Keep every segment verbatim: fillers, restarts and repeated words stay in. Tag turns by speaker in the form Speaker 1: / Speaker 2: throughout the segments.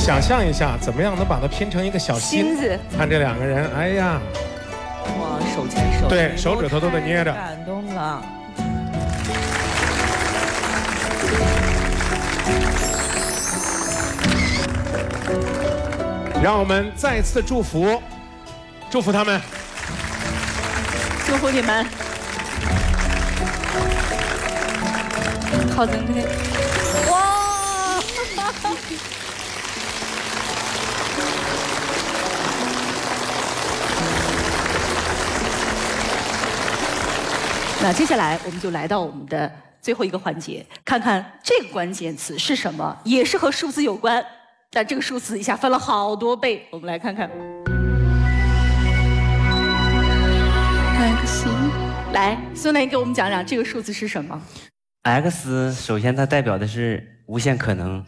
Speaker 1: 想象一下，怎么样能把它拼成一个小心？
Speaker 2: 心子。
Speaker 1: 看这两个人，哎呀，
Speaker 2: 哇，手牵手，
Speaker 1: 对，手指头都得捏着，
Speaker 2: 感动了。
Speaker 1: 让我们再次祝福，祝福他们，
Speaker 2: 祝福你们。好珍贵。哇！那接下来我们就来到我们的最后一个环节，看看这个关键词是什么，也是和数字有关，但这个数字一下翻了好多倍，我们来看看。X， 来，孙雷给我们讲讲这个数字是什么
Speaker 3: ？X 首先它代表的是无限可能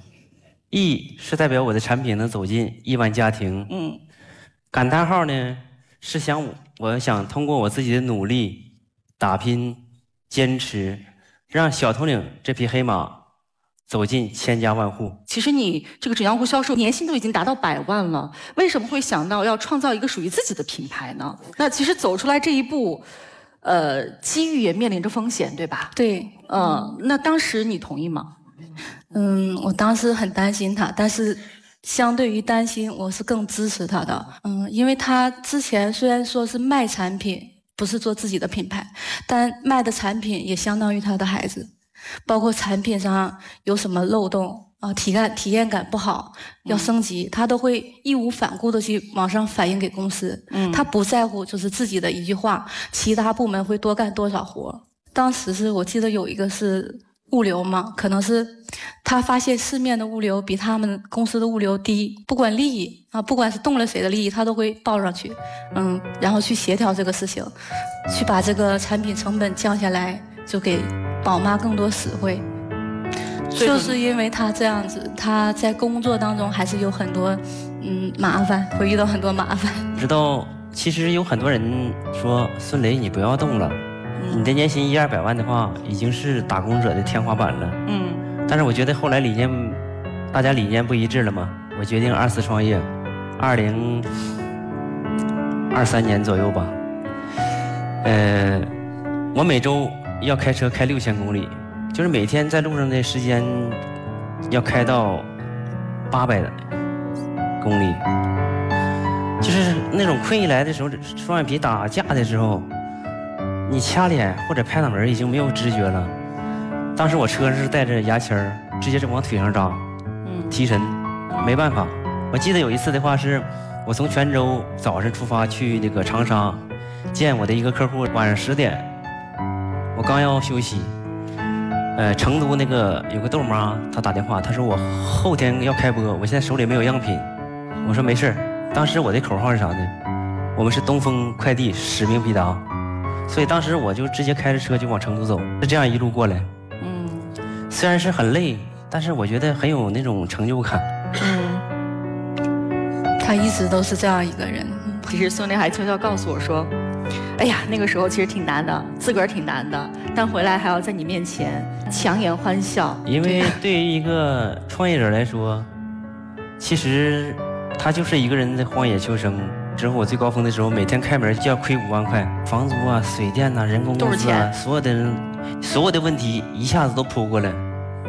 Speaker 3: ，E 是代表我的产品能走进亿万家庭，嗯，感叹号呢是想我想通过我自己的努力。打拼、坚持，让小头领这匹黑马走进千家万户。
Speaker 2: 其实你这个纸浆糊销售年薪都已经达到百万了，为什么会想到要创造一个属于自己的品牌呢？那其实走出来这一步，呃，机遇也面临着风险，对吧？
Speaker 4: 对，
Speaker 2: 嗯，那当时你同意吗？
Speaker 4: 嗯，我当时很担心他，但是相对于担心，我是更支持他的。嗯，因为他之前虽然说是卖产品。不是做自己的品牌，但卖的产品也相当于他的孩子，包括产品上有什么漏洞啊，体感体验感不好，要升级，他都会义无反顾的去往上反映给公司。嗯，他不在乎就是自己的一句话，其他部门会多干多少活。当时是我记得有一个是物流嘛，可能是他发现市面的物流比他们公司的物流低，不管利益啊，不管是动了谁的利益，他都会报上去，嗯，然后去协调这个事情，去把这个产品成本降下来，就给宝妈更多实惠。就是因为他这样子，他在工作当中还是有很多嗯麻烦，会遇到很多麻烦。
Speaker 3: 知道，其实有很多人说孙雷，你不要动了。你的年薪一二百万的话，已经是打工者的天花板了。嗯，但是我觉得后来理念，大家理念不一致了嘛，我决定二次创业，二零二三年左右吧。呃，我每周要开车开六千公里，就是每天在路上的时间要开到八百公里，就是那种困意来的时候，双眼皮打架的时候。你掐脸或者拍脑门已经没有知觉了。当时我车是带着牙签儿，直接就往腿上扎，嗯，提神，没办法。我记得有一次的话是，我从泉州早上出发去那个长沙，见我的一个客户，晚上十点，我刚要休息，呃，成都那个有个豆妈，她打电话，她说我后天要开播，我现在手里没有样品。我说没事。当时我的口号是啥呢？我们是东风快递，使命必达。所以当时我就直接开着车就往成都走，是这样一路过来。嗯，虽然是很累，但是我觉得很有那种成就感。
Speaker 4: 嗯，他一直都是这样一个人。
Speaker 2: 其实孙雷还悄悄告诉我说：“哎呀，那个时候其实挺难的，自个儿挺难的，但回来还要在你面前强颜欢笑。”
Speaker 3: 因为对于一个创业者来说，其实他就是一个人在荒野求生。之后我最高峰的时候，每天开门就要亏五万块，房租啊、水电呐、啊、人工工资啊，所有的所有的问题一下子都扑过来。